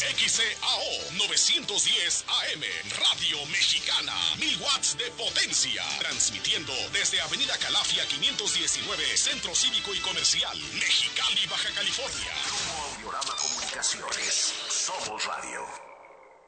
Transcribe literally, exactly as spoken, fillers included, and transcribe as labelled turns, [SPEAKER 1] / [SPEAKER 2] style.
[SPEAKER 1] X E A O novecientos diez A M, Radio Mexicana, mil watts de potencia, transmitiendo desde Avenida Calafia quinientos diecinueve, Centro Cívico y Comercial, Mexicali, Baja California.
[SPEAKER 2] Grupo Audiorama Comunicaciones, somos radio.